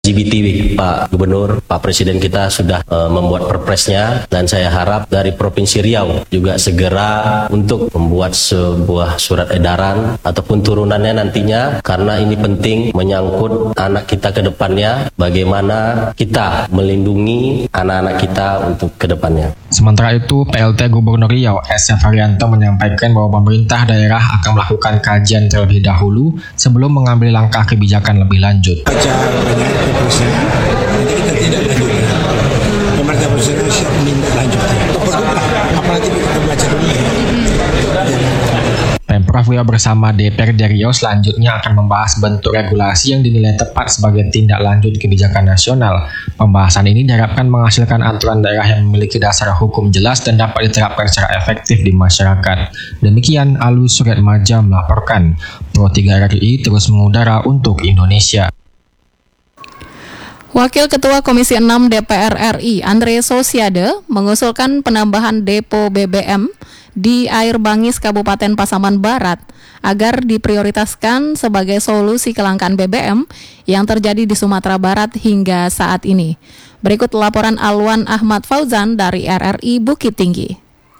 GBT Pak Gubernur, Pak Presiden kita sudah membuat perpresnya, dan saya harap dari Provinsi Riau juga segera untuk membuat sebuah surat edaran ataupun turunannya nantinya, karena ini penting menyangkut anak kita ke depannya, bagaimana kita melindungi anak-anak kita untuk ke depannya. Sementara itu, PLT Gubernur Riau S. Haryanto menyampaikan bahwa pemerintah daerah akan melakukan kajian terlebih dahulu sebelum mengambil langkah kebijakan lebih lanjut. Nanti kita tidak lanjut. Pemerintah Presiden siap minta lanjut. Apalagi kita baca dulu ya. Pemprov Riau bersama DPRD Riau selanjutnya akan membahas bentuk regulasi yang dinilai tepat sebagai tindak lanjut kebijakan nasional. Pembahasan ini diharapkan menghasilkan aturan daerah yang memiliki dasar hukum jelas dan dapat diterapkan secara efektif di masyarakat. Demikian Alus Suretmaja melaporkan. Pro 3 RRI terus mengudara untuk Indonesia. Wakil Ketua Komisi 6 DPR RI, Andre Sosiade, mengusulkan penambahan depo BBM di Air Bangis Kabupaten Pasaman Barat agar diprioritaskan sebagai solusi kelangkaan BBM yang terjadi di Sumatera Barat hingga saat ini. Berikut laporan Alwan Ahmad Fauzan dari RRI Bukit Tinggi.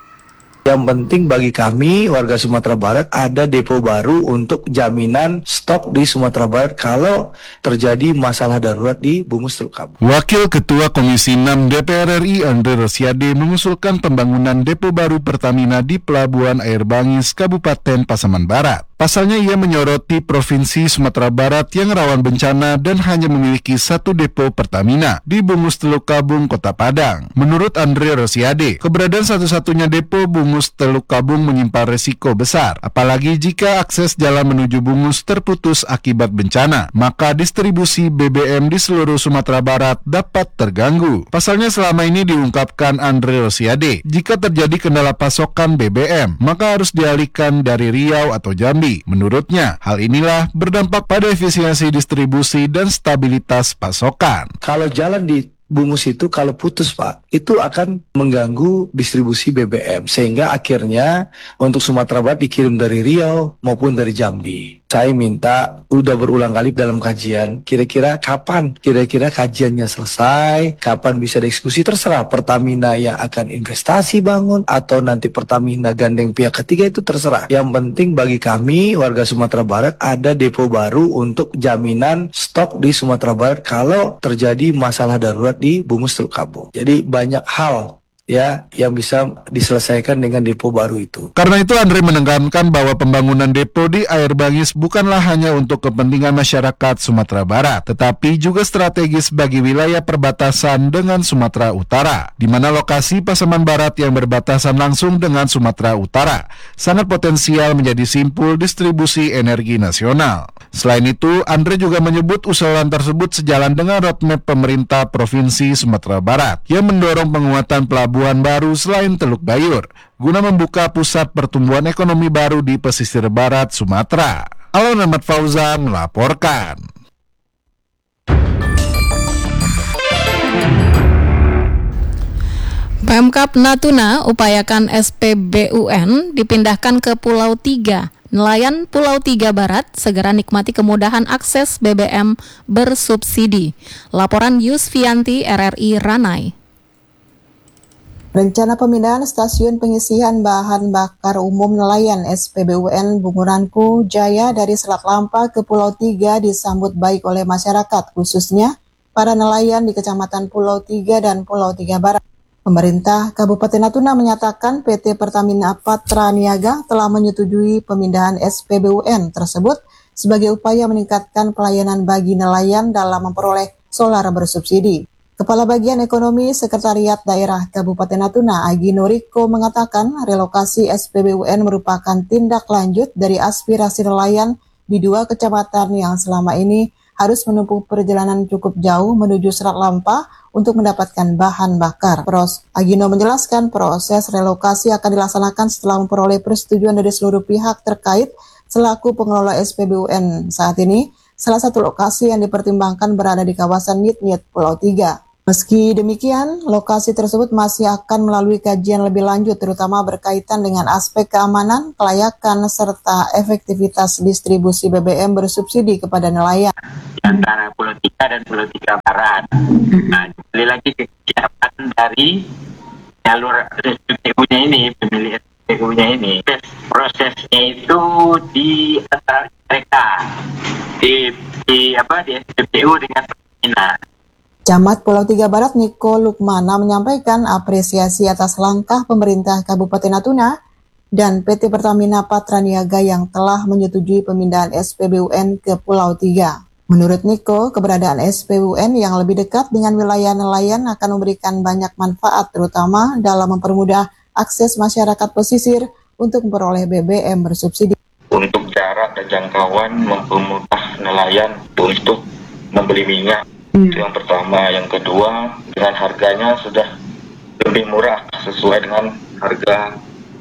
Yang penting bagi kami warga Sumatera Barat ada depo baru untuk jaminan stok di Sumatera Barat kalau terjadi masalah darurat di Bungus Teluk Kabung. Wakil Ketua Komisi 6 DPR RI Andre Rosiade mengusulkan pembangunan depo baru Pertamina di Pelabuhan Air Bangis, Kabupaten Pasaman Barat. Pasalnya ia menyoroti Provinsi Sumatera Barat yang rawan bencana dan hanya memiliki satu depo Pertamina di Bungus Teluk Kabung, Kota Padang. Menurut Andre Rosiade, keberadaan satu-satunya depo Bungus Teluk Kabung menyimpan resiko besar, apalagi jika akses jalan menuju Bungus terputus akibat bencana, maka distribusi BBM di seluruh Sumatera Barat dapat terganggu. Pasalnya selama ini diungkapkan Andre Rosiade, jika terjadi kendala pasokan BBM, maka harus dialihkan dari Riau atau Jambi. Menurutnya, hal inilah berdampak pada efisiensi distribusi dan stabilitas pasokan. Kalau jalan di Bungus itu kalau putus Pak, itu akan mengganggu distribusi BBM sehingga akhirnya untuk Sumatera Barat dikirim dari Riau maupun dari Jambi. Saya minta, udah berulang kali dalam kajian, kira-kira kapan kajiannya selesai, kapan bisa dieksekusi, terserah Pertamina yang akan investasi bangun atau nanti Pertamina gandeng pihak ketiga, itu terserah. Yang penting bagi kami warga Sumatera Barat ada depo baru untuk jaminan stok di Sumatera Barat kalau terjadi masalah darurat di Bungus Teluk Kabung. Jadi banyak hal yang bisa diselesaikan dengan depo baru itu. Karena itu Andre menekankan bahwa pembangunan depo di Air Bangis bukanlah hanya untuk kepentingan masyarakat Sumatera Barat, tetapi juga strategis bagi wilayah perbatasan dengan Sumatera Utara, di mana lokasi Pasaman Barat yang berbatasan langsung dengan Sumatera Utara sangat potensial menjadi simpul distribusi energi nasional. Selain itu, Andre juga menyebut usulan tersebut sejalan dengan roadmap pemerintah Provinsi Sumatera Barat yang mendorong penguatan pelabuhan baru selain Teluk Bayur, guna membuka pusat pertumbuhan ekonomi baru di pesisir barat Sumatera. Alwan Ahmad Fauzan melaporkan. Pemkab Natuna upayakan SPBUN dipindahkan ke Pulau 3. Nelayan Pulau 3 Barat segera nikmati kemudahan akses BBM bersubsidi. Laporan Yusfianti RRI Ranai. Rencana pemindahan stasiun pengisian bahan bakar umum nelayan SPBUN Bunguranku Jaya dari Selat Lampa ke Pulau 3 disambut baik oleh masyarakat, khususnya para nelayan di Kecamatan Pulau 3 dan Pulau 3 Barat. Pemerintah Kabupaten Natuna menyatakan PT Pertamina Patra Niaga telah menyetujui pemindahan SPBUN tersebut sebagai upaya meningkatkan pelayanan bagi nelayan dalam memperoleh solar bersubsidi. Kepala Bagian Ekonomi Sekretariat Daerah Kabupaten Natuna, Agi Noriko, mengatakan relokasi SPBUN merupakan tindak lanjut dari aspirasi nelayan di dua kecamatan yang selama ini harus menempuh perjalanan cukup jauh menuju Selat Lampa untuk mendapatkan bahan bakar. Agino menjelaskan proses relokasi akan dilaksanakan setelah memperoleh persetujuan dari seluruh pihak terkait selaku pengelola SPBUN. Saat ini, salah satu lokasi yang dipertimbangkan berada di kawasan Nyit-Nyit Pulau 3. Meski demikian, lokasi tersebut masih akan melalui kajian lebih lanjut terutama berkaitan dengan aspek keamanan, kelayakan, serta efektivitas distribusi BBM bersubsidi kepada nelayan. Antara Pulau 3 dan Pulau 3 Barat. Nah, kembali lagi ke kesiapan dari jalur SPBU-nya ini, pemilik SPBU-nya ini. Prosesnya itu di antara mereka di SPBU dengan Pertamina. Camat Pulau 3 Barat Niko Lukmana menyampaikan apresiasi atas langkah pemerintah Kabupaten Natuna dan PT Pertamina Patraniaga yang telah menyetujui pemindahan SPBUN ke Pulau 3. Menurut Niko, keberadaan SPBUN yang lebih dekat dengan wilayah nelayan akan memberikan banyak manfaat terutama dalam mempermudah akses masyarakat pesisir untuk memperoleh BBM bersubsidi. Untuk jarak dan jangkauan mempermudah nelayan untuk membeli minyak. Itu yang pertama. Yang kedua, dengan harganya sudah lebih murah sesuai dengan harga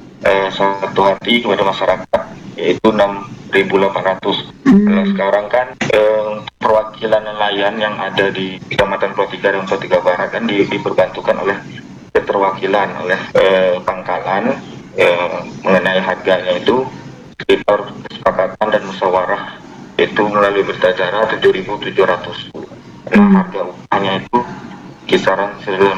satu hati kepada masyarakat, yaitu 6.800. Kalau sekarang kan perwakilan nelayan yang ada di Kecamatan Pulau 3 dan Pulau 3 Barat kan diperbantukan oleh keterwakilan oleh pangkalan mengenai harganya itu sekitar kesepakatan dan musyawarah itu melalui berita acara 7.700. Nah, harga upahnya itu kisaran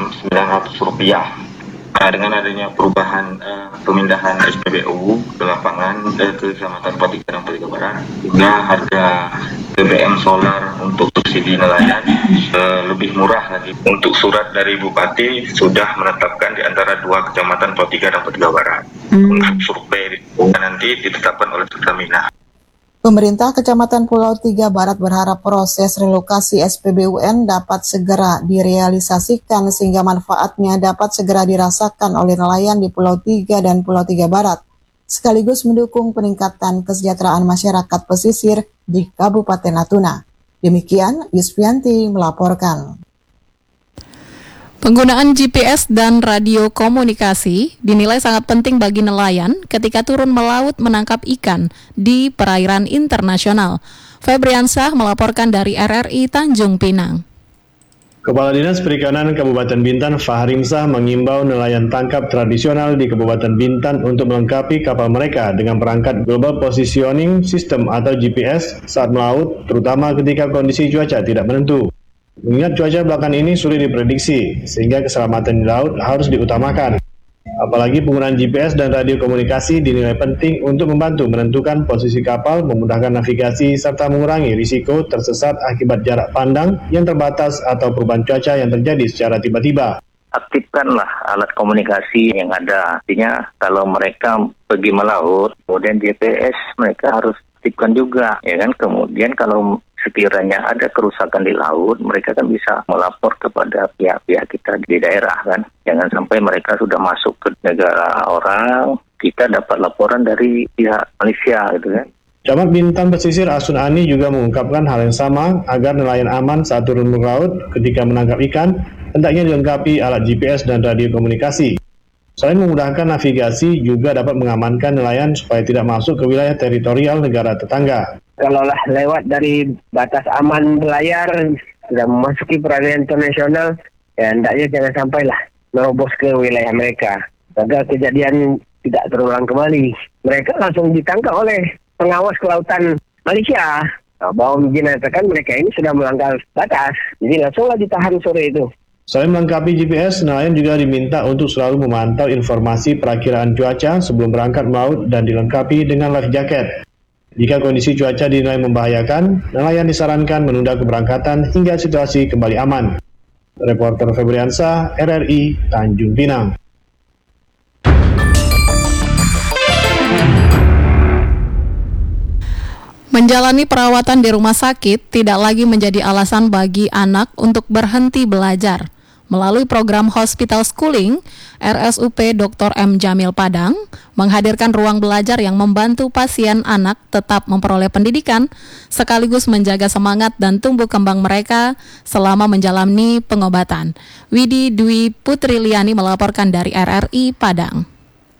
Rp900. Nah, dengan adanya perubahan pemindahan SPBU ke lapangan ke Kecamatan Pulau 3 dan Pulau 3 Barat, juga harga BBM solar untuk subsidi nelayan lebih murah lagi. Untuk surat dari Bupati sudah menetapkan di antara dua Kecamatan Pulau 3 dan Pulau 3 Barat. Untuk survei nanti ditetapkan oleh Pertamina. Pemerintah Kecamatan Pulau 3 Barat berharap proses relokasi SPBUN dapat segera direalisasikan sehingga manfaatnya dapat segera dirasakan oleh nelayan di Pulau 3 dan Pulau 3 Barat, sekaligus mendukung peningkatan kesejahteraan masyarakat pesisir di Kabupaten Natuna. Demikian, Yusfianti melaporkan. Penggunaan GPS dan radio komunikasi dinilai sangat penting bagi nelayan ketika turun melaut menangkap ikan di perairan internasional. Febriansah melaporkan dari RRI Tanjung Pinang. Kepala Dinas Perikanan Kabupaten Bintan Fahrimsah mengimbau nelayan tangkap tradisional di Kabupaten Bintan untuk melengkapi kapal mereka dengan perangkat Global Positioning System atau GPS saat melaut, terutama ketika kondisi cuaca tidak menentu. Mengingat cuaca belakangan ini sulit diprediksi, sehingga keselamatan di laut harus diutamakan. Apalagi penggunaan GPS dan radio komunikasi dinilai penting untuk membantu menentukan posisi kapal, memudahkan navigasi, serta mengurangi risiko tersesat akibat jarak pandang yang terbatas atau perubahan cuaca yang terjadi secara tiba-tiba. Aktifkanlah alat komunikasi yang ada. Artinya kalau mereka pergi melaut, kemudian GPS mereka harus aktifkan juga, ya kan? Kemudian kalau sekiranya ada kerusakan di laut, mereka kan bisa melapor kepada pihak-pihak kita di daerah kan. Jangan sampai mereka sudah masuk ke negara orang, kita dapat laporan dari pihak Malaysia gitu kan. Camat Bintan Pesisir Asun Ani juga mengungkapkan hal yang sama agar nelayan aman saat turun ke laut ketika menangkap ikan, hendaknya dilengkapi alat GPS dan radio komunikasi. Selain memudahkan navigasi, juga dapat mengamankan nelayan supaya tidak masuk ke wilayah teritorial negara tetangga. Kalau lah lewat dari batas aman berlayar, sudah memasuki perairan internasional, ya hendaknya jangan sampailah merobos ke wilayah mereka, agar kejadian tidak terulang kembali. Mereka langsung ditangkap oleh pengawas kelautan Malaysia. Bahwa menyatakan mereka ini sudah melanggar batas, jadi langsunglah ditahan sore itu. Selain melengkapi GPS, nelayan juga diminta untuk selalu memantau informasi perakiraan cuaca sebelum berangkat melaut dan dilengkapi dengan life jacket. Jika kondisi cuaca dinilai membahayakan, nelayan disarankan menunda keberangkatan hingga situasi kembali aman. Reporter Febriansah, RRI, Tanjung Pinang. Menjalani perawatan di rumah sakit tidak lagi menjadi alasan bagi anak untuk berhenti belajar. Melalui program Hospital Schooling, RSUP Dr. M. Jamil Padang menghadirkan ruang belajar yang membantu pasien anak tetap memperoleh pendidikan sekaligus menjaga semangat dan tumbuh kembang mereka selama menjalani pengobatan. Widi Dwi Putri Liani melaporkan dari RRI Padang.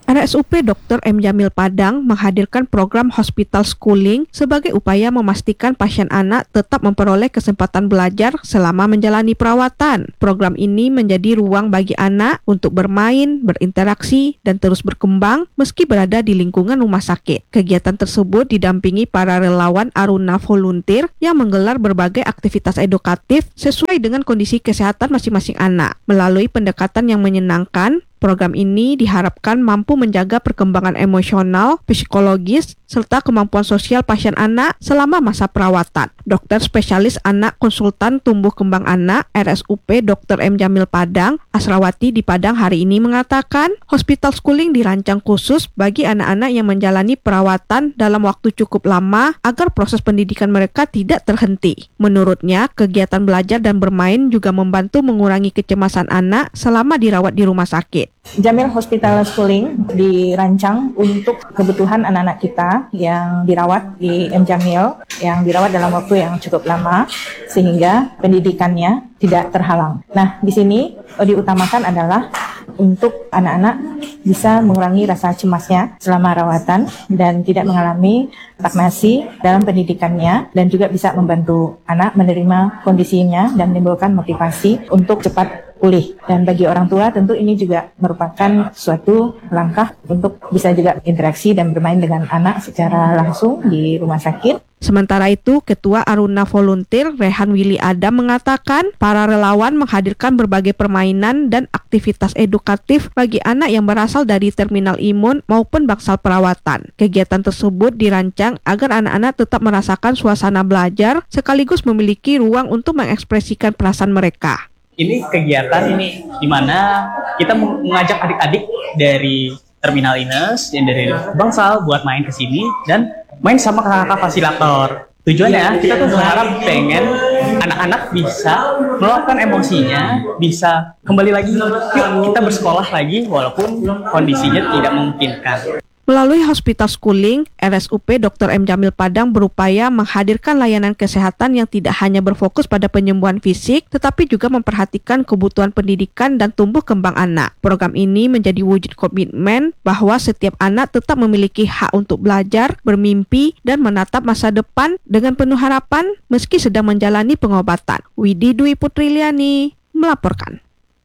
RSUP Dr. M. Jamil Padang menghadirkan program hospital schooling sebagai upaya memastikan pasien anak tetap memperoleh kesempatan belajar selama menjalani perawatan. Program ini menjadi ruang bagi anak untuk bermain, berinteraksi, dan terus berkembang meski berada di lingkungan rumah sakit. Kegiatan tersebut didampingi para relawan Aruna Volunteer yang menggelar berbagai aktivitas edukatif sesuai dengan kondisi kesehatan masing-masing anak. Melalui pendekatan yang menyenangkan, program ini diharapkan mampu menjaga perkembangan emosional, psikologis, serta kemampuan sosial pasien anak selama masa perawatan. Dokter spesialis anak konsultan tumbuh kembang anak RSUP Dr. M. Jamil Padang, Asrawati di Padang hari ini mengatakan, hospital schooling dirancang khusus bagi anak-anak yang menjalani perawatan dalam waktu cukup lama agar proses pendidikan mereka tidak terhenti. Menurutnya, kegiatan belajar dan bermain juga membantu mengurangi kecemasan anak selama dirawat di rumah sakit. Jamil Hospital Schooling dirancang untuk kebutuhan anak-anak kita yang dirawat di M. Jamil, yang dirawat dalam waktu yang cukup lama, sehingga pendidikannya tidak terhalang. Nah, di sini diutamakan adalah untuk anak-anak bisa mengurangi rasa cemasnya selama rawatan dan tidak mengalami stagnasi dalam pendidikannya, dan juga bisa membantu anak menerima kondisinya dan menimbulkan motivasi untuk cepat pulih. Dan bagi orang tua tentu ini juga merupakan suatu langkah untuk bisa juga interaksi dan bermain dengan anak secara langsung di rumah sakit. Sementara itu, Ketua Aruna Volunteer Rehan Willy Adam mengatakan para relawan menghadirkan berbagai permainan dan aktivitas edukatif bagi anak yang berasal dari terminal imun maupun bangsal perawatan. Kegiatan tersebut dirancang agar anak-anak tetap merasakan suasana belajar sekaligus memiliki ruang untuk mengekspresikan perasaan mereka. Ini kegiatan di mana kita mengajak adik-adik dari terminal Ines dan dari bangsal buat main ke sini dan main sama kakak fasilitor. Tujuannya kita tuh berharap pengen anak-anak bisa meluapkan emosinya, bisa kembali lagi, yuk kita bersekolah lagi walaupun kondisinya tidak memungkinkan. Melalui hospital schooling, RSUP Dr. M. Jamil Padang berupaya menghadirkan layanan kesehatan yang tidak hanya berfokus pada penyembuhan fisik, tetapi juga memperhatikan kebutuhan pendidikan dan tumbuh kembang anak. Program ini menjadi wujud komitmen bahwa setiap anak tetap memiliki hak untuk belajar, bermimpi, dan menatap masa depan dengan penuh harapan meski sedang menjalani pengobatan. Widi Dwi Putriliani melaporkan.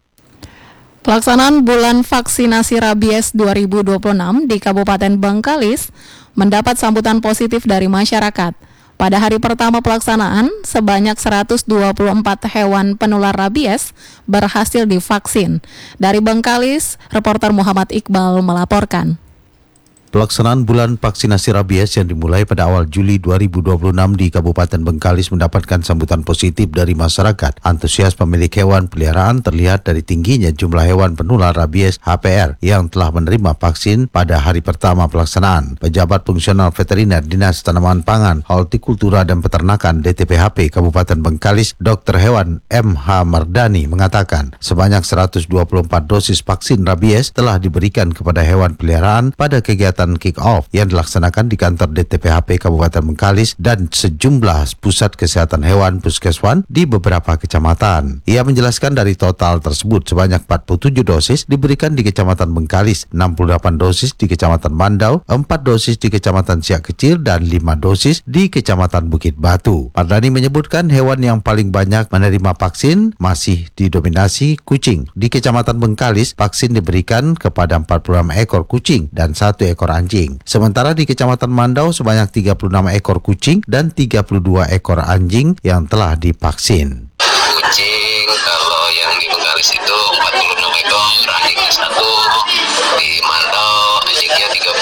Pelaksanaan bulan vaksinasi rabies 2026 di Kabupaten Bengkalis mendapat sambutan positif dari masyarakat. Pada hari pertama pelaksanaan, sebanyak 124 hewan penular rabies berhasil divaksin. Dari Bengkalis, reporter Muhammad Iqbal melaporkan. Pelaksanaan bulan vaksinasi rabies yang dimulai pada awal Juli 2026 di Kabupaten Bengkalis mendapatkan sambutan positif dari masyarakat. Antusias pemilik hewan peliharaan terlihat dari tingginya jumlah hewan penular rabies HPR yang telah menerima vaksin pada hari pertama pelaksanaan. Pejabat fungsional veteriner Dinas Tanaman Pangan, Hortikultura dan Peternakan DTPHP Kabupaten Bengkalis, Dr. Hewan M.H. Mardani mengatakan sebanyak 124 dosis vaksin rabies telah diberikan kepada hewan peliharaan pada kegiatan kick-off yang dilaksanakan di kantor DTPHP Kabupaten Bengkalis dan sejumlah pusat kesehatan hewan puskeswan di beberapa kecamatan. Ia menjelaskan dari total tersebut sebanyak 47 dosis diberikan di Kecamatan Bengkalis, 68 dosis di Kecamatan Mandau, 4 dosis di Kecamatan Siak Kecil, dan 5 dosis di Kecamatan Bukit Batu. Mardani menyebutkan hewan yang paling banyak menerima vaksin masih didominasi kucing. Di Kecamatan Bengkalis, vaksin diberikan kepada 46 ekor kucing dan 1 ekor anjing. Sementara di Kecamatan Mandau sebanyak 36 ekor kucing dan 32 ekor anjing yang telah divaksin. Kucing kalau yang di Bengkalis itu 46 ekor, anjingnya 1, di Mandau anjingnya 32,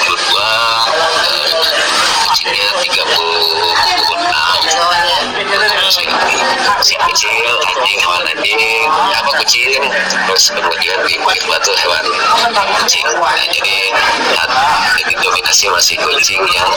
kucingnya 36. Si kecil, anjing, hewan anjing, kucing, terus kemudian di Bukit Batu hewan kucing. Nah, jadi dominasi masih kucing yang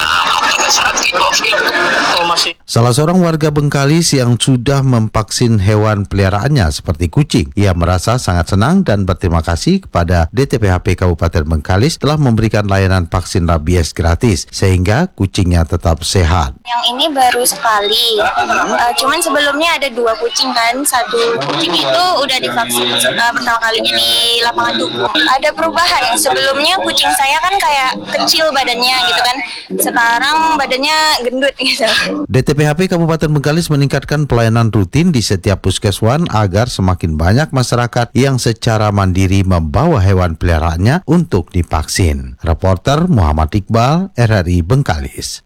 pada saat kick-off. Salah seorang warga Bengkalis yang sudah memvaksin hewan hewan peliharaannya seperti kucing. Ia merasa sangat senang dan berterima kasih kepada DTPHP Kabupaten Bengkalis telah memberikan layanan vaksin rabies gratis sehingga kucingnya tetap sehat. Yang ini baru sekali, cuman sebelumnya ada 2 kucing kan, 1 kucing itu udah divaksin pertama kalinya di lapangan Tugu. Ada perubahan, sebelumnya kucing saya kan kayak kecil badannya gitu kan, sekarang badannya gendut gitu. DTPHP Kabupaten Bengkalis meningkatkan pelayanan rutin di setiap puskeswan agar semakin banyak masyarakat yang secara mandiri membawa hewan peliharaannya untuk divaksin. Reporter Muhammad Iqbal, RRI Bengkalis.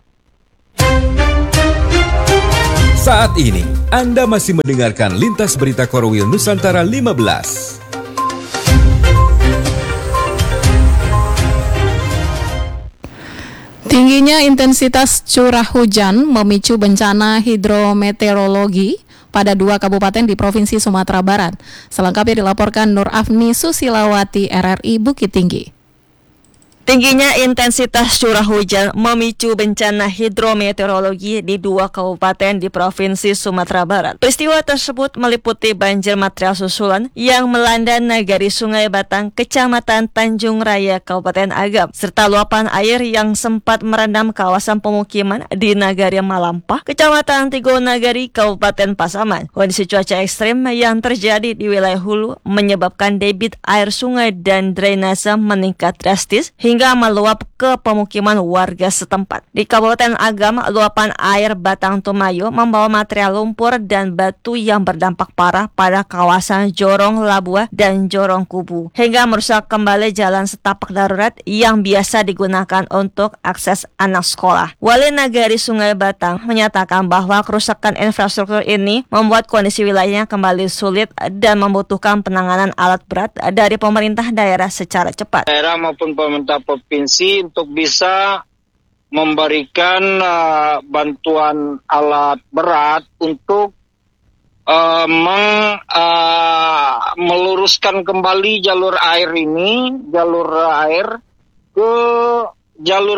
Saat ini, Anda masih mendengarkan Lintas Berita Korwil Nusantara 15. Tingginya intensitas curah hujan memicu bencana hidrometeorologi pada 2 kabupaten di Provinsi Sumatera Barat. Selengkapnya dilaporkan Nur Afni Susilawati, RRI Bukit Tinggi. Tingginya intensitas curah hujan memicu bencana hidrometeorologi di 2 kabupaten di Provinsi Sumatera Barat. Peristiwa tersebut meliputi banjir material susulan yang melanda Nagari Sungai Batang, Kecamatan Tanjung Raya, Kabupaten Agam, serta luapan air yang sempat merendam kawasan pemukiman di Nagari Malampah, Kecamatan Tigo Nagari, Kabupaten Pasaman. Kondisi cuaca ekstrim yang terjadi di wilayah hulu menyebabkan debit air sungai dan drainase meningkat drastis hingga meluap ke pemukiman warga setempat. Di Kabupaten Agam, luapan air Batang Tumayo membawa material lumpur dan batu yang berdampak parah pada kawasan Jorong Labuah dan Jorong Kubu, hingga merusak kembali jalan setapak darurat yang biasa digunakan untuk akses anak sekolah. Wali Nagari Sungai Batang menyatakan bahwa kerusakan infrastruktur ini membuat kondisi wilayahnya kembali sulit dan membutuhkan penanganan alat berat dari pemerintah daerah secara cepat. Daerah maupun pemerintah provinsi untuk bisa memberikan bantuan alat berat untuk meluruskan kembali jalur air ke jalur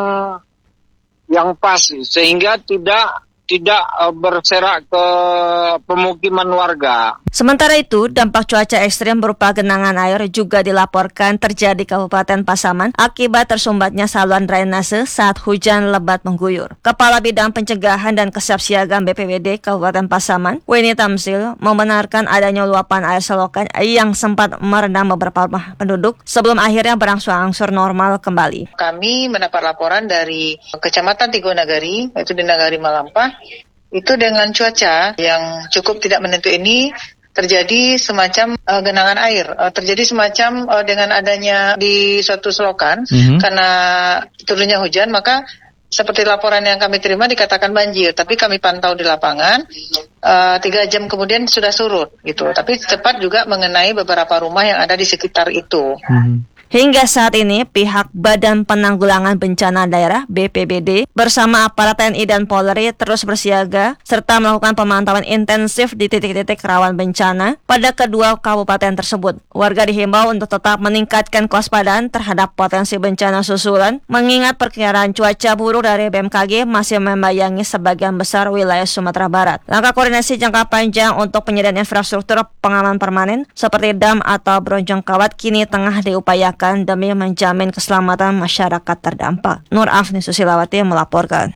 yang pas sehingga tidak berserak ke pemukiman warga. Sementara itu, dampak cuaca ekstrim berupa genangan air juga dilaporkan terjadi di Kabupaten Pasaman akibat tersumbatnya saluran drainase saat hujan lebat mengguyur. Kepala Bidang Pencegahan dan Kesiapsiagaan BPBD Kabupaten Pasaman, Weni Tamsil, membenarkan adanya luapan air selokan yang sempat merendam beberapa rumah penduduk sebelum akhirnya berangsur-angsur normal kembali. Kami mendapat laporan dari Kecamatan Tigo Nagari, yaitu di Nagari Malampah, itu dengan cuaca yang cukup tidak menentu ini terjadi semacam genangan air, terjadi semacam dengan adanya di suatu selokan karena turunnya hujan, maka seperti laporan yang kami terima dikatakan banjir, tapi kami pantau di lapangan 3 jam kemudian sudah surut gitu, tapi cepat juga mengenai beberapa rumah yang ada di sekitar itu. Hingga saat ini, pihak Badan Penanggulangan Bencana Daerah (BPBD) bersama aparat TNI dan Polri terus bersiaga serta melakukan pemantauan intensif di titik-titik rawan bencana pada kedua kabupaten tersebut. Warga dihimbau untuk tetap meningkatkan kewaspadaan terhadap potensi bencana susulan, mengingat perkiraan cuaca buruk dari BMKG masih membayangi sebagian besar wilayah Sumatera Barat. Langkah koordinasi jangka panjang untuk penyediaan infrastruktur pengaman permanen seperti dam atau bronjong kawat kini tengah diupayakan demi menjamin keselamatan masyarakat terdampak. Nur Afni Susilawati melaporkan.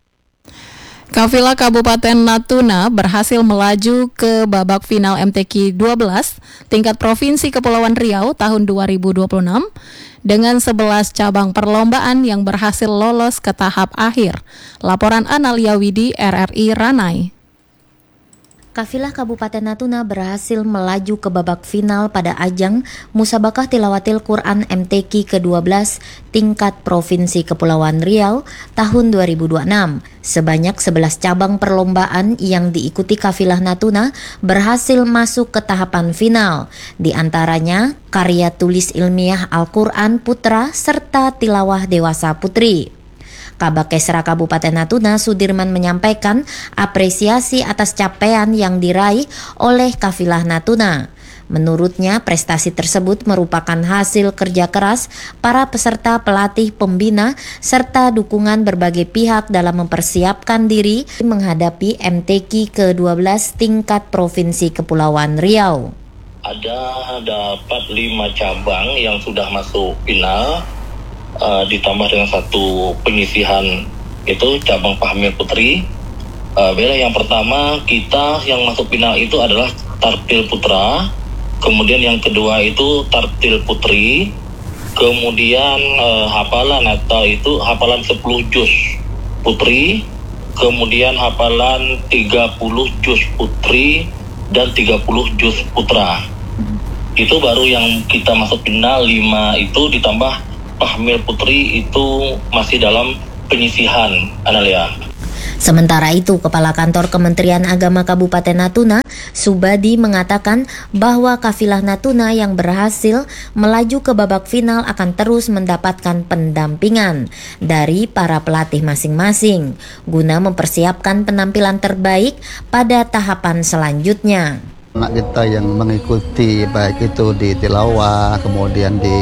Kafilah Kabupaten Natuna berhasil melaju ke babak final MTQ 12 tingkat Provinsi Kepulauan Riau tahun 2026 dengan 11 cabang perlombaan yang berhasil lolos ke tahap akhir. Laporan Analia Widi, RRI Ranai. Kafilah Kabupaten Natuna berhasil melaju ke babak final pada ajang Musabakah Tilawatil Quran MTQ ke-12 tingkat Provinsi Kepulauan Riau tahun 2026. Sebanyak 11 cabang perlombaan yang diikuti Kafilah Natuna berhasil masuk ke tahapan final. Di antaranya karya tulis ilmiah Al-Quran Putra serta tilawah dewasa putri. Kabak Kesra Kabupaten Natuna Sudirman menyampaikan apresiasi atas capaian yang diraih oleh Kafilah Natuna. Menurutnya, prestasi tersebut merupakan hasil kerja keras para peserta, pelatih, pembina, serta dukungan berbagai pihak dalam mempersiapkan diri menghadapi MTQ ke-12 tingkat Provinsi Kepulauan Riau. Ada dapat 5 cabang yang sudah masuk final, ditambah dengan 1 penyisihan, itu cabang Fahmil Putri. Bela yang pertama kita yang masuk final itu adalah Tartil Putra. Kemudian yang kedua itu Tartil Putri, kemudian hafalan atau itu hafalan 10 juz putri, kemudian hafalan 30 juz putri dan 30 juz putra. Itu baru yang kita masuk final 5 itu, ditambah Fahmil Putri itu masih dalam penyisihan, Analia. Sementara itu, Kepala Kantor Kementerian Agama Kabupaten Natuna, Subadi, mengatakan bahwa kafilah Natuna yang berhasil melaju ke babak final akan terus mendapatkan pendampingan dari para pelatih masing-masing guna mempersiapkan penampilan terbaik pada tahapan selanjutnya. Anak kita yang mengikuti baik itu di tilawah, kemudian di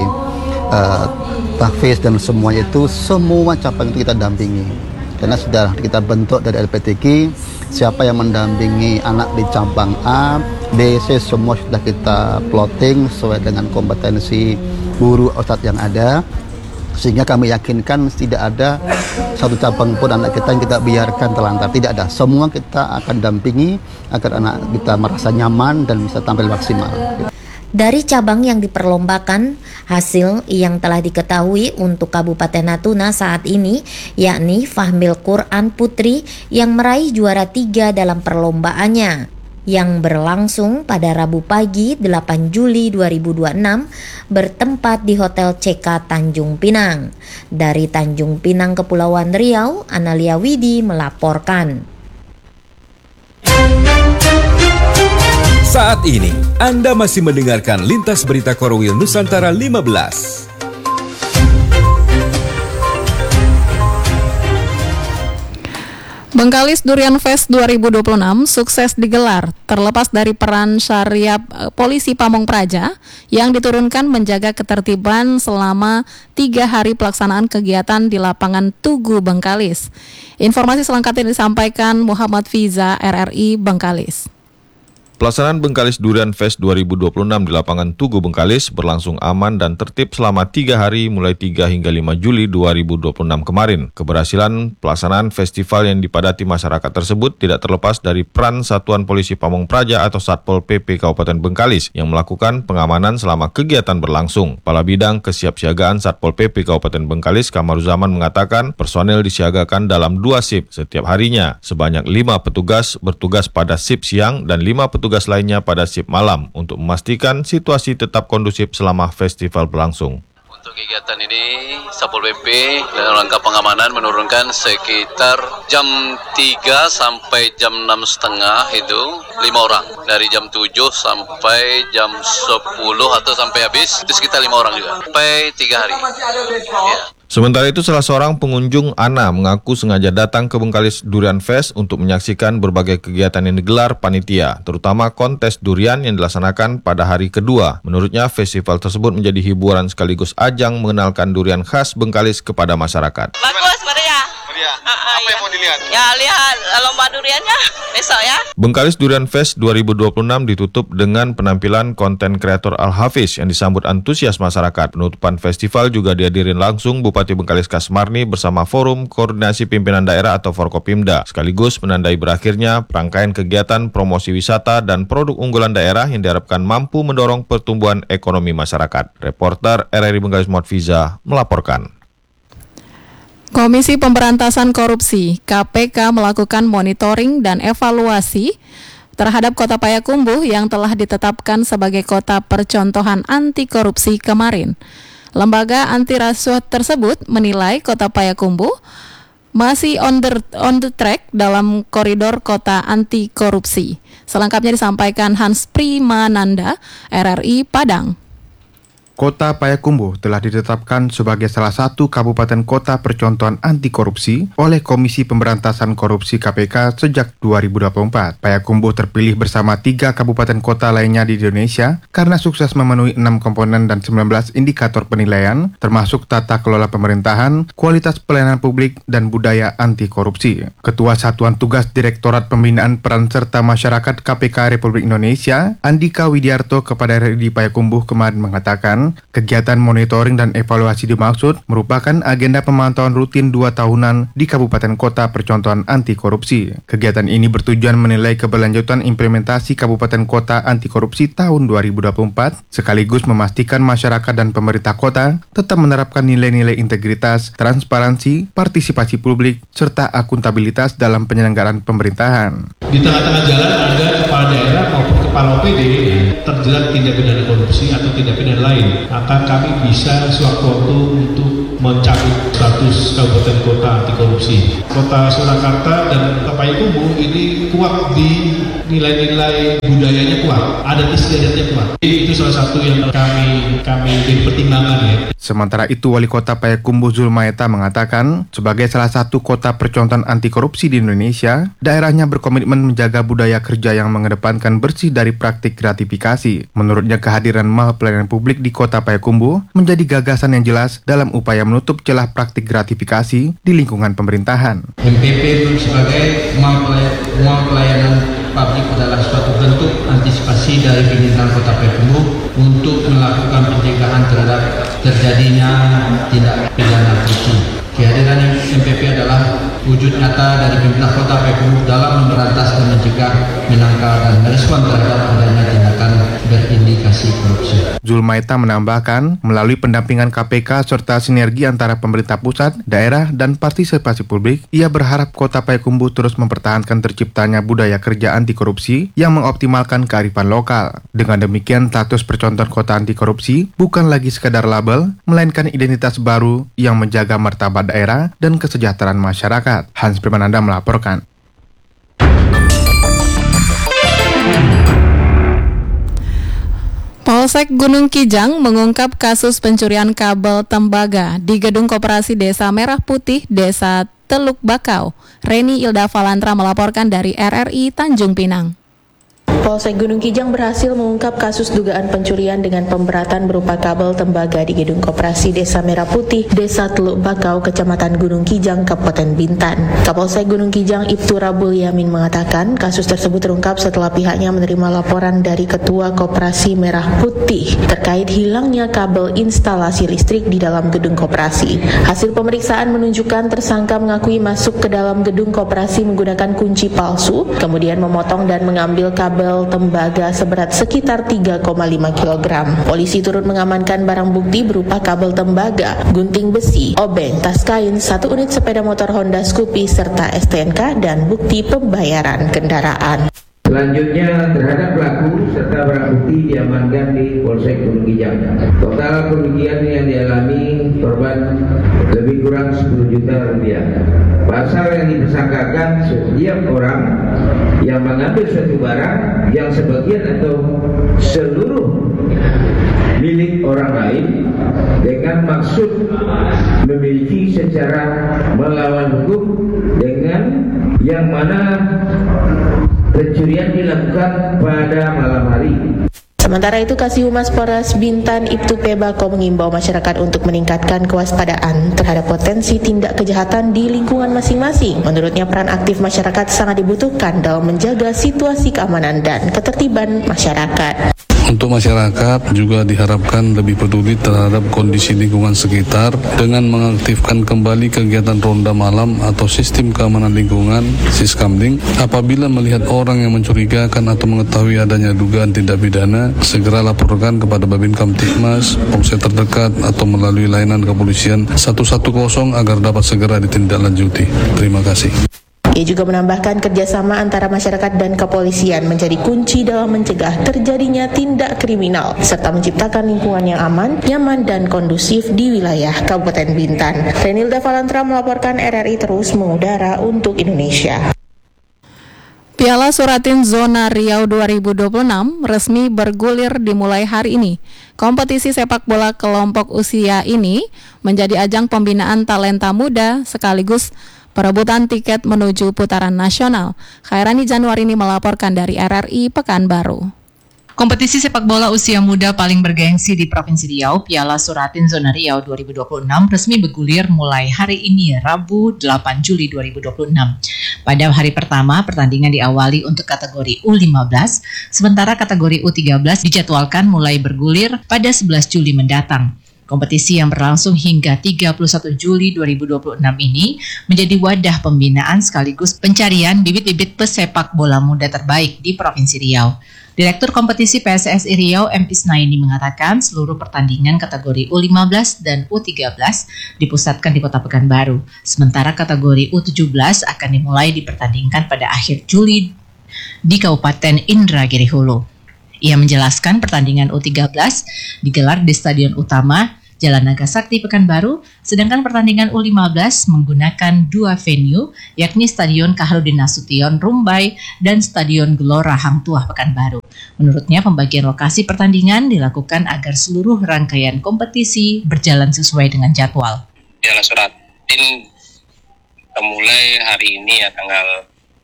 tahfiz dan semuanya itu, semua cabang itu kita dampingi. Karena sudah kita bentuk dari LPTQ, siapa yang mendampingi anak di cabang A, B, C, semua sudah kita plotting sesuai dengan kompetensi guru ustadz yang ada. Sehingga kami yakinkan tidak ada satu cabang pun anak kita yang kita biarkan terlantar. Tidak ada, semua kita akan dampingi agar anak kita merasa nyaman dan bisa tampil maksimal. Dari cabang yang diperlombakan, hasil yang telah diketahui untuk Kabupaten Natuna saat ini, yakni Fahmil Quran Putri yang meraih juara 3 dalam perlombaannya, yang berlangsung pada Rabu pagi 8 Juli 2026 bertempat di Hotel CK Tanjung Pinang. Dari Tanjung Pinang, Kepulauan Riau, Analia Widi melaporkan. Saat ini, Anda masih mendengarkan Lintas Berita Korwil Nusantara 15. Bengkalis Durian Fest 2026 sukses digelar, terlepas dari peran Syariap Polisi Pamong Praja yang diturunkan menjaga ketertiban selama 3 hari pelaksanaan kegiatan di lapangan Tugu Bengkalis. Informasi selengkapnya disampaikan Muhammad Fiza, RRI Bengkalis. Pelaksanaan Bengkalis Durian Fest 2026 di lapangan Tugu Bengkalis berlangsung aman dan tertib selama 3 hari mulai 3 hingga 5 Juli 2026 kemarin. Keberhasilan pelaksanaan festival yang dipadati masyarakat tersebut tidak terlepas dari peran Satuan Polisi Pamong Praja atau Satpol PP Kabupaten Bengkalis yang melakukan pengamanan selama kegiatan berlangsung. Kepala Bidang Kesiapsiagaan Satpol PP Kabupaten Bengkalis, Kamaruzaman, mengatakan personel disiagakan dalam 2 shift setiap harinya. Sebanyak 5 petugas bertugas pada shift siang dan 5 petugas lainnya pada shift malam untuk memastikan situasi tetap kondusif selama festival berlangsung. Untuk kegiatan ini, Satpol PP dalam rangka pengamanan menurunkan sekitar jam 3 sampai jam 6.30 itu 5 orang. Dari jam 7 sampai jam 10 atau sampai habis, itu sekitar 5 orang juga. Sampai 3 hari. Ya. Sementara itu, salah seorang pengunjung, Ana, mengaku sengaja datang ke Bengkalis Durian Fest untuk menyaksikan berbagai kegiatan yang digelar panitia, terutama kontes durian yang dilaksanakan pada hari kedua. Menurutnya, festival tersebut menjadi hiburan sekaligus ajang mengenalkan durian khas Bengkalis kepada masyarakat. Bagus, meriah. Apa yang mau dilihat? Ya, lihat lomba duriannya besok ya. Bengkalis Durian Fest 2026 ditutup dengan penampilan konten kreator Al-Hafiz yang disambut antusias masyarakat. Penutupan festival juga dihadirin langsung Bupati Bengkalis Kasmarni bersama Forum Koordinasi Pimpinan Daerah atau Forkopimda, sekaligus menandai berakhirnya rangkaian kegiatan promosi wisata dan produk unggulan daerah yang diharapkan mampu mendorong pertumbuhan ekonomi masyarakat. Reporter RRI Bengkalis Muhammad Fiza melaporkan. Komisi Pemberantasan Korupsi (KPK) melakukan monitoring dan evaluasi terhadap Kota Payakumbuh yang telah ditetapkan sebagai kota percontohan anti korupsi kemarin. Lembaga anti rasuah tersebut menilai Kota Payakumbuh masih on the track dalam koridor kota anti korupsi. Selengkapnya disampaikan Hans Primananda, RRI Padang. Kota Payakumbuh telah ditetapkan sebagai salah satu kabupaten kota percontohan anti korupsi oleh Komisi Pemberantasan Korupsi KPK sejak 2024. Payakumbuh terpilih bersama 3 kabupaten kota lainnya di Indonesia karena sukses memenuhi 6 komponen dan 19 indikator penilaian, termasuk tata kelola pemerintahan, kualitas pelayanan publik, dan budaya anti korupsi. Ketua Satuan Tugas Direktorat Pembinaan Peran Serta Masyarakat KPK Republik Indonesia, Andika Widiarto kepada RRI Payakumbuh kemarin mengatakan, kegiatan monitoring dan evaluasi dimaksud merupakan agenda pemantauan rutin 2 tahunan di kabupaten kota percontohan anti korupsi. Kegiatan ini bertujuan menilai keberlanjutan implementasi kabupaten kota anti korupsi tahun 2024, sekaligus memastikan masyarakat dan pemerintah kota tetap menerapkan nilai-nilai integritas, transparansi, partisipasi publik, serta akuntabilitas dalam penyelenggaraan pemerintahan. Di tengah-tengah jalan ada kepala daerah maupun kepala OPD terjerat tindak pidana korupsi atau tindak pidana lain, maka kami bisa sewaktu-waktu untuk mencabut status kabupaten kota anti korupsi. Kota Surakarta dan Kota Payakumbuh ini kuat di nilai-nilai budayanya kuat, adat istiadatnya kuat. Itu salah satu yang kami jadi pertimbangan ya. Sementara itu, Wali Kota Payakumbuh Zulmaeta mengatakan, sebagai salah satu kota percontohan anti korupsi di Indonesia, daerahnya berkomitmen menjaga budaya kerja yang mengedepankan bersih dari praktik gratifikasi. Menurutnya, kehadiran Mal Pelayanan Publik di Kota Payakumbuh menjadi gagasan yang jelas dalam upaya menutup celah praktik gratifikasi di lingkungan pemerintahan. MPP sebagai mal pelayanan publik adalah suatu bentuk antisipasi dari pemerintahan Kota Payakumbuh untuk melakukan pencegahan terhadap terjadinya tindak pidana korupsi. Kehadiran MPP adalah wujud nyata dari pemerintah Kota Payakumbuh dalam memberantas dan mencegah, menangkal dan merespon terhadap adanya tindakan berindikasi korupsi. Zulmaeta menambahkan, melalui pendampingan KPK serta sinergi antara pemerintah pusat, daerah, dan partisipasi publik, ia berharap Kota Payakumbuh terus mempertahankan terciptanya budaya kerja anti korupsi yang mengoptimalkan kearifan lokal. Dengan demikian, status percontohan kota anti korupsi bukan lagi sekadar label, melainkan identitas baru yang menjaga martabat daerah dan kesejahteraan masyarakat. Hans Primananda melaporkan. Polsek Gunung Kijang mengungkap kasus pencurian kabel tembaga di Gedung Koperasi Desa Merah Putih, Desa Teluk Bakau. Reni Ilda Valantra melaporkan dari RRI Tanjung Pinang. Polsek Gunung Kijang berhasil mengungkap kasus dugaan pencurian dengan pemberatan berupa kabel tembaga di Gedung Koperasi Desa Merah Putih, Desa Teluk Bakau, Kecamatan Gunung Kijang, Kabupaten Bintan. Kapolsek Gunung Kijang Ibtu Rabul Yamin mengatakan kasus tersebut terungkap setelah pihaknya menerima laporan dari Ketua Koperasi Merah Putih terkait hilangnya kabel instalasi listrik di dalam gedung koperasi. Hasil pemeriksaan menunjukkan tersangka mengakui masuk ke dalam gedung koperasi menggunakan kunci palsu, kemudian memotong dan mengambil kabel tembaga seberat sekitar 3,5 kg. Polisi turut mengamankan barang bukti berupa kabel tembaga, gunting besi, obeng, tas kain, 1 unit sepeda motor Honda Scoopy, serta STNK dan bukti pembayaran kendaraan. Selanjutnya terhadap pelaku serta barang bukti diamankan di Polsek Gunung Kijang. Total kerugian yang dialami korban lebih kurang 10 juta rupiah. Pasal yang dipersangkakan setiap orang yang mengambil suatu barang yang sebagian atau seluruh milik orang lain dengan maksud memiliki secara melawan hukum dengan yang mana pencurian dilakukan pada malam hari. Sementara itu, Kasih Humas Polres Bintan Ibtu Pebako mengimbau masyarakat untuk meningkatkan kewaspadaan terhadap potensi tindak kejahatan di lingkungan masing-masing. Menurutnya, peran aktif masyarakat sangat dibutuhkan dalam menjaga situasi keamanan dan ketertiban masyarakat. Untuk masyarakat juga diharapkan lebih peduli terhadap kondisi lingkungan sekitar dengan mengaktifkan kembali kegiatan ronda malam atau sistem keamanan lingkungan Siskamling. Apabila melihat orang yang mencurigakan atau mengetahui adanya dugaan tindak pidana, segera laporkan kepada Babin Kamtibmas, polsek terdekat atau melalui layanan kepolisian 110 agar dapat segera ditindaklanjuti. Terima kasih. Ia juga menambahkan kerjasama antara masyarakat dan kepolisian menjadi kunci dalam mencegah terjadinya tindak kriminal serta menciptakan lingkungan yang aman, nyaman, dan kondusif di wilayah Kabupaten Bintan. Renilda Valantra melaporkan RRI terus mengudara untuk Indonesia. Piala Suratin Zona Riau 2026 resmi bergulir dimulai hari ini. Kompetisi sepak bola kelompok usia ini menjadi ajang pembinaan talenta muda sekaligus perebutan tiket menuju putaran nasional. Khairani Januarini melaporkan dari RRI Pekanbaru. Kompetisi sepak bola usia muda paling bergengsi di Provinsi Riau, Piala Suratin Zona Riau 2026 resmi bergulir mulai hari ini, Rabu 8 Juli 2026. Pada hari pertama, pertandingan diawali untuk kategori U15, sementara kategori U13 dijadwalkan mulai bergulir pada 11 Juli mendatang. Kompetisi yang berlangsung hingga 31 Juli 2026 ini menjadi wadah pembinaan sekaligus pencarian bibit-bibit pesepak bola muda terbaik di Provinsi Riau. Direktur Kompetisi PSSI Riau M. Isnaini mengatakan seluruh pertandingan kategori U15 dan U13 dipusatkan di Kota Pekanbaru, sementara kategori U17 akan dimulai dipertandingkan pada akhir Juli di Kabupaten Indragiri Hulu. Ia menjelaskan pertandingan U13 digelar di Stadion Utama Jalan Naga Sakti Pekanbaru, sedangkan pertandingan U15 menggunakan dua venue, yakni Stadion Kaharudin Nasution Rumbai dan Stadion Gelora Hang Tuah Pekanbaru. Menurutnya, pembagian lokasi pertandingan dilakukan agar seluruh rangkaian kompetisi berjalan sesuai dengan jadwal. Piala Suratin mulai hari ini ya tanggal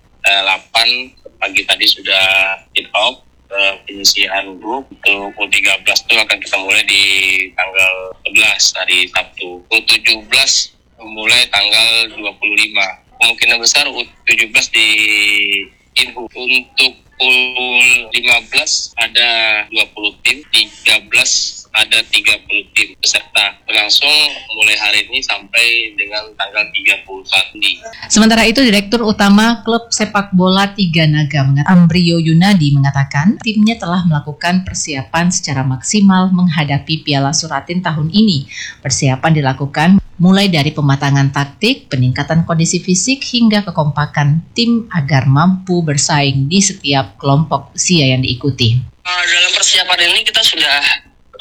8 pagi tadi sudah kick off. Penyisihan grup untuk U13 itu akan kita mulai di tanggal 11 hari Sabtu. U17 mulai tanggal 25. Kemungkinan besar U17 di Inhu. Untuk U15 ada 20 tim, 13 ada 30 tim peserta. Berlangsung mulai hari ini sampai dengan tanggal 31 Juli. Sementara itu, Direktur Utama Klub Sepak Bola Tiga Naga Ambrio Yunadi mengatakan timnya telah melakukan persiapan secara maksimal menghadapi Piala Suratin tahun ini. Persiapan dilakukan mulai dari pematangan taktik, peningkatan kondisi fisik hingga kekompakan tim agar mampu bersaing di setiap kelompok usia yang diikuti. Dalam persiapan ini kita sudah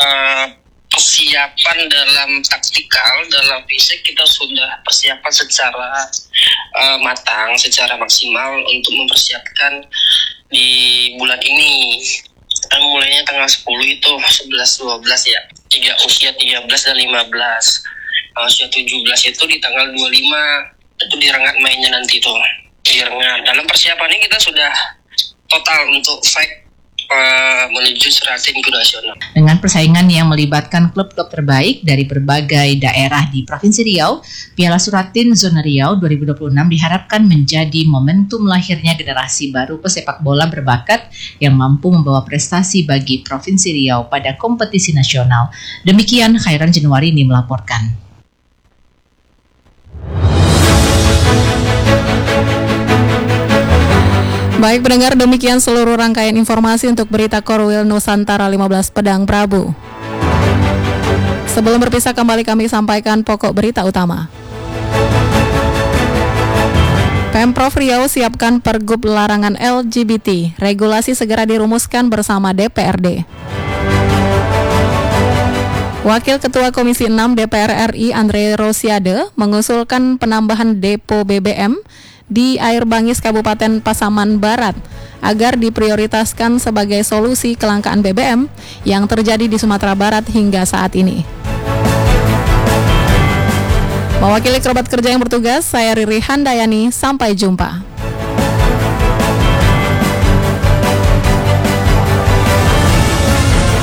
persiapan dalam taktikal, dalam fisik kita sudah persiapan secara matang, secara maksimal untuk mempersiapkan di bulan ini. Mulainya tanggal 10 itu 11-12 ya, usia 13 dan 15. Usia 17 itu di tanggal 25, itu di Rengat mainnya nanti tuh. Di Rengat. Dalam persiapan ini kita sudah total untuk fight menuju Suratin ke nasional. Dengan persaingan yang melibatkan klub-klub terbaik dari berbagai daerah di Provinsi Riau, Piala Suratin Zona Riau 2026 diharapkan menjadi momentum lahirnya generasi baru pesepak bola berbakat yang mampu membawa prestasi bagi Provinsi Riau pada kompetisi nasional. Demikian Khairan Januarini melaporkan. Baik pendengar, demikian seluruh rangkaian informasi untuk berita Korwil Nusantara 15 Pedang Prabu. Sebelum berpisah kembali kami sampaikan pokok berita utama. Pemprov Riau siapkan pergub larangan LGBT. Regulasi segera dirumuskan bersama DPRD. Wakil Ketua Komisi 6 DPR RI Andre Rosiade mengusulkan penambahan depo BBM di Air Bangis Kabupaten Pasaman Barat agar diprioritaskan sebagai solusi kelangkaan BBM yang terjadi di Sumatera Barat hingga saat ini. Mewakili kerabat kerja yang bertugas, saya Riri Handayani, sampai jumpa.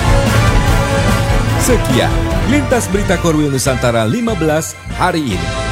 Sekian Lintas Berita Korwil Nusantara 15 hari ini.